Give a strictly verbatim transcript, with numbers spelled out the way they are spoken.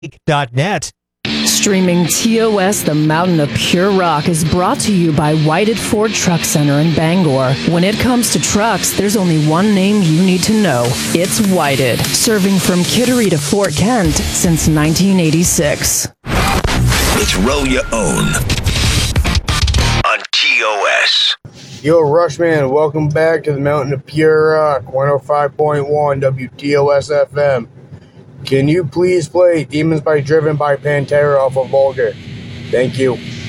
dot net. Streaming T O S, the Mountain of Pure Rock, is brought to you by Whited Ford Truck Center in Bangor. When it comes to trucks, there's only one name you need to know. It's Whited, serving from Kittery to Fort Kent since nineteen eighty-six. It's Roll Your Own on T O S. Yo, Rushman, welcome back to the Mountain of Pure Rock, one oh five point one W T O S F M. Can you please play Demons by Driven by Pantera off of Vulgar? Thank you.